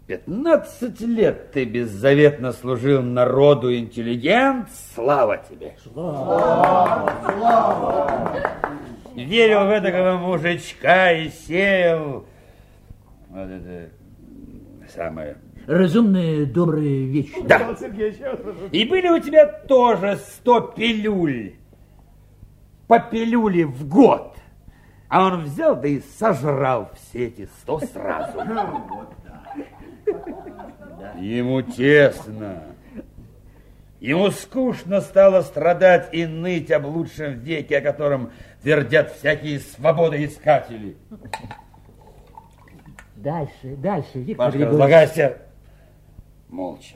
15 лет ты беззаветно служил народу, интеллигент. Слава тебе. Слава. Верил в этого мужичка и сеял. Вот это самое... Разумные, добрые вещи. Да. И были у тебя тоже 100 пилюль. По пилюле в год. А он взял, да и сожрал все эти 100 сразу. Ему тесно. Ему скучно стало страдать и ныть об лучшем веке, о котором твердят всякие свободоискатели. Дальше, Виктор Пашка, Григорьевич. разлагайся. Молча.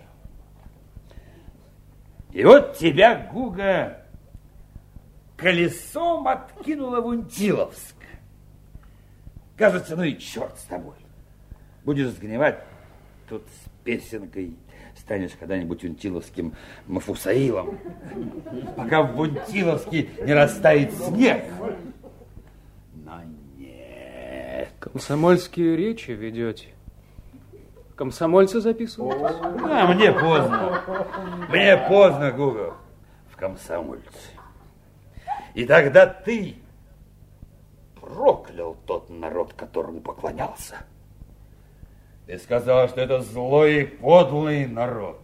И вот тебя, Гуга, колесом откинуло в Унтиловск. Кажется, ну и черт с тобой. Будешь сгнивать тут с песенкой, станешь когда-нибудь унтиловским Мафусаилом, пока в Унтиловске не растает снег. Но нет. Комсомольские речи ведете? Комсомольцы записывают? А, мне поздно. Мне поздно, Гуга, в комсомольце. И тогда ты проклял тот народ, которому поклонялся. Ты сказал, что это злой и подлый народ.